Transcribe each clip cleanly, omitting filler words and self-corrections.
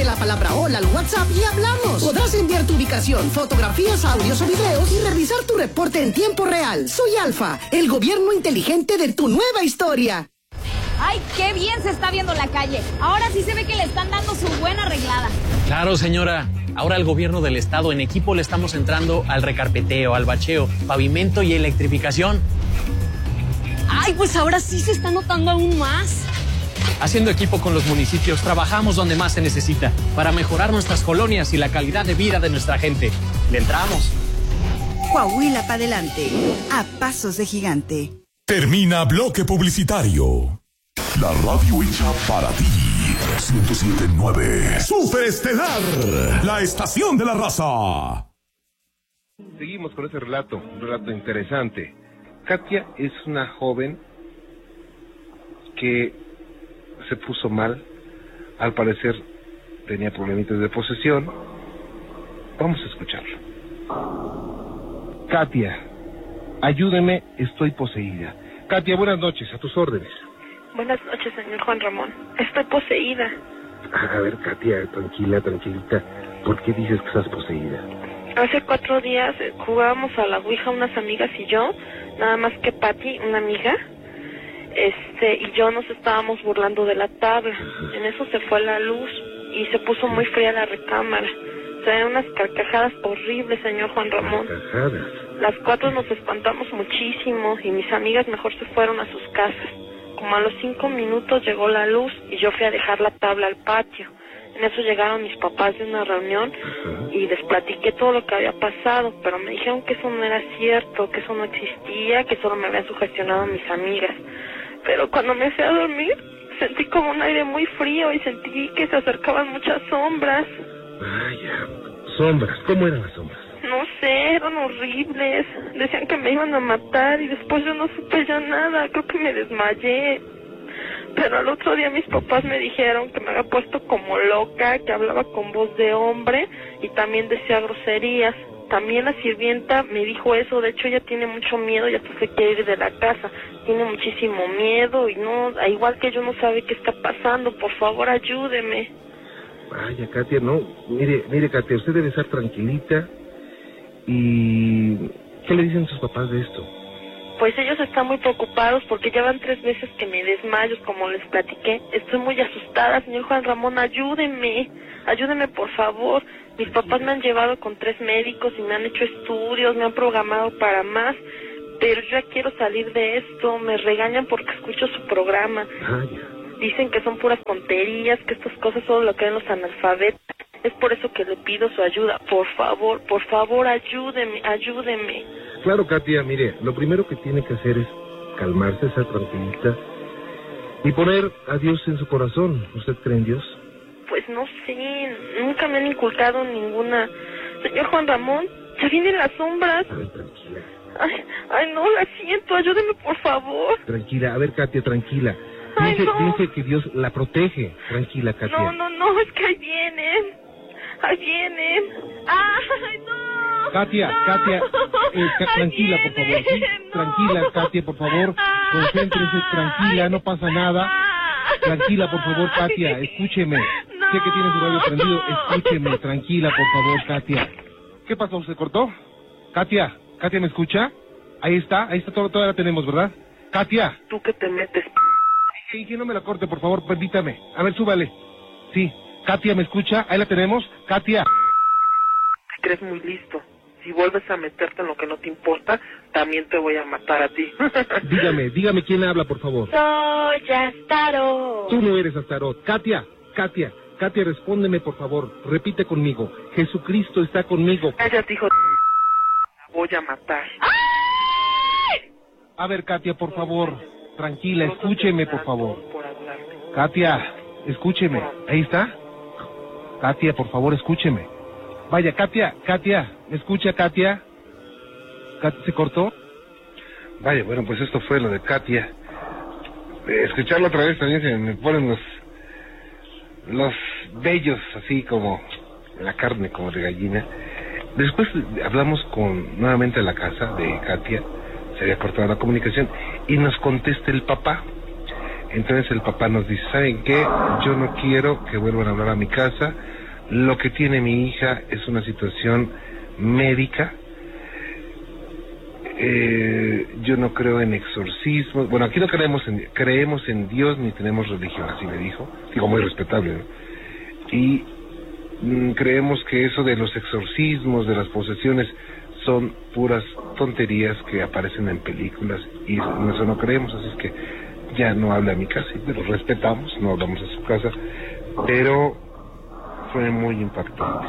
la palabra hola al WhatsApp y hablamos. Podrás enviar tu ubicación, fotografías, audios o videos y revisar tu reporte en tiempo real. Soy Alfa, el gobierno inteligente de tu nueva historia. ¡Ay, qué bien se está viendo la calle! Ahora sí se ve que le están dando su buena arreglada. Claro, señora. Ahora el gobierno del estado en equipo le estamos entrando al recarpeteo, al bacheo, pavimento y electrificación. ¡Ay, pues ahora sí se está notando aún más! Haciendo equipo con los municipios, trabajamos donde más se necesita para mejorar nuestras colonias y la calidad de vida de nuestra gente. ¡Le entramos! Coahuila para adelante, a pasos de gigante. Termina bloque publicitario. La radio hecha para ti. 107.9 Superestelar, la estación de la raza. Seguimos con ese relato, un relato interesante. Katia es una joven que se puso mal, al parecer tenía problemitas de posesión. Vamos a escucharlo. Katia, ayúdeme, estoy poseída. Katia, buenas noches, a tus órdenes. Buenas noches, señor Juan Ramón. Estoy poseída. A ver, Katia, tranquilita. ¿Por qué dices que estás poseída? Hace 4 días jugábamos a la ouija unas amigas y yo, nada más que Patti, una amiga, y yo nos estábamos burlando de la tabla. En eso se fue la luz y se puso muy fría la recámara. Se ven unas carcajadas horribles, señor Juan Ramón. ¿Carcajadas? Las 4 nos espantamos muchísimo y mis amigas mejor se fueron a sus casas. Como a los 5 minutos llegó la luz y yo fui a dejar la tabla al patio. En eso llegaron mis papás de una reunión y les platiqué todo lo que había pasado, pero me dijeron que eso no era cierto, que eso no existía, que solo me habían sugestionado mis amigas. Pero cuando me fui a dormir, sentí como un aire muy frío y sentí que se acercaban muchas sombras. Vaya, sombras, ¿cómo eran las sombras? No sé, eran horribles. Decían que me iban a matar y después yo no supe ya nada. Creo que me desmayé. Pero al otro día mis papás me dijeron que me había puesto como loca, que hablaba con voz de hombre y también decía groserías. También la sirvienta me dijo eso. De hecho, ella tiene mucho miedo, ya se quiere ir de la casa. Tiene muchísimo miedo y no, igual que yo, no sabe qué está pasando. Por favor, ayúdeme. Vaya, Katia, no. Mire, Katia, usted debe estar tranquilita. ¿Y qué le dicen sus papás de esto? Pues ellos están muy preocupados porque ya van 3 veces que me desmayo, como les platiqué. Estoy muy asustada, señor Juan Ramón, ayúdeme por favor. Mis papás me han llevado con 3 médicos y me han hecho estudios, me han programado para más, pero yo ya quiero salir de esto. Me regañan porque escucho su programa. Dicen que son puras tonterías, que estas cosas solo lo creen los analfabetos. Es por eso que le pido su ayuda. Por favor, ayúdeme. Claro, Katia, mire, lo primero que tiene que hacer es calmarse, ser tranquilita y poner a Dios en su corazón. ¿Usted cree en Dios? Pues no sé, nunca me han inculcado ninguna. Señor Juan Ramón, ya vienen las sombras. A ver, tranquila. Ay, no, la siento, ayúdeme por favor. Tranquila, a ver, Katia, tranquila. Dice que Dios la protege. Tranquila, Katia. No, es que ahí vienen. ¡Ay, no! Katia, tranquila, por favor. ¿Sí? No. Tranquila, Katia, por favor. Concéntrese, tranquila, no pasa nada. Tranquila, por favor, Katia, escúcheme. No. Sé que tiene su radio prendido, escúcheme. Tranquila, por favor, Katia. ¿Qué pasó? ¿Se cortó? Katia, ¿me escucha? Ahí está, todavía la tenemos, ¿verdad? Katia. ¿Tú qué te metes? Sí, que no me la corte, por favor, permítame. A ver, súbale. Sí. Katia, ¿me escucha? Ahí la tenemos. Katia. Te crees muy listo. Si vuelves a meterte en lo que no te importa, también te voy a matar a ti. Dígame quién habla, por favor. Soy Astaroth. Tú no eres Astaroth. Katia, respóndeme, por favor. Repite conmigo. Jesucristo está conmigo. Cállate, hijo. Voy a matar. ¡Ay! A ver, Katia, por favor. Tranquila, escúcheme, por favor. Katia, escúcheme. ¿Ahí está? Katia, por favor, escúcheme. Vaya, Katia, ¿me escucha, Katia? ¿Se cortó? Vaya, bueno, pues esto fue lo de Katia. Escucharlo otra vez también se me ponen los vellos así como la carne como de gallina. Después hablamos nuevamente a la casa de Katia, se había cortado la comunicación y nos contesta el papá. Entonces el papá nos dice, ¿saben qué? Yo no quiero que vuelvan a hablar a mi casa Lo que tiene mi hija es una situación médica. Yo no creo en exorcismos. Bueno, aquí no creemos en Dios ni tenemos religión, así me dijo. Digo, muy respetable, ¿no? Y creemos que eso de los exorcismos, de las posesiones, son puras tonterías que aparecen en películas y en eso no creemos, así es que ya no habla a mi casa, pero respetamos, no hablamos a su casa, pero fue muy impactante.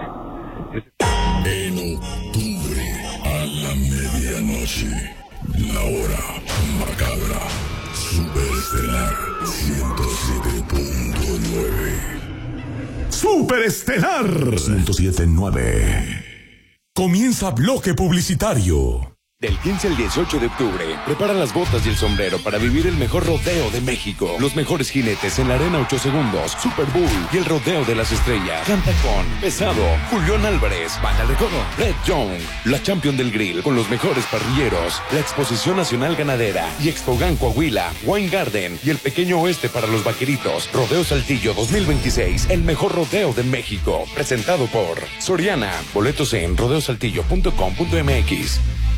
En octubre, a la medianoche, la hora macabra, Superestelar 107.9. Superestelar 107.9. Comienza bloque publicitario. Del 15 al 18 de octubre, prepara las botas y el sombrero para vivir el mejor rodeo de México. Los mejores jinetes en la Arena 8 Segundos, Super Bowl y el Rodeo de las Estrellas. Canta con Pesado, Julián Álvarez, Banda El Recodo, Red Young, la Champion del Grill con los mejores parrilleros, la Exposición Nacional Ganadera y Expogan Coahuila, Wine Garden y el Pequeño Oeste para los Vaqueritos. Rodeo Saltillo 2026, el mejor rodeo de México. Presentado por Soriana. Boletos en rodeosaltillo.com.mx.